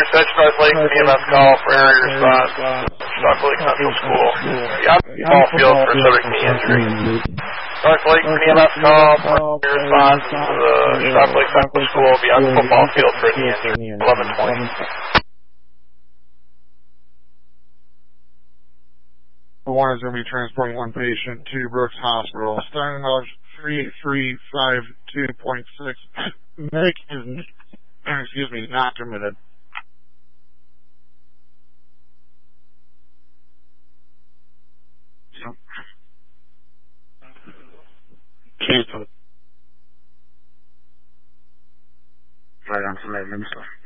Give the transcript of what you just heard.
Intersection North Lake, EMS call for area response. Stock Lake Central School. Ball field for subject knee injury. North Lake EMS call for area response. Stock Lake Central School beyond the football field for knee injury. 11:20. The one is going to be transporting one patient to Brooks Hospital. Starting knowledge 3352.6. Medic is, not committed. Cancel. Right on some evidence.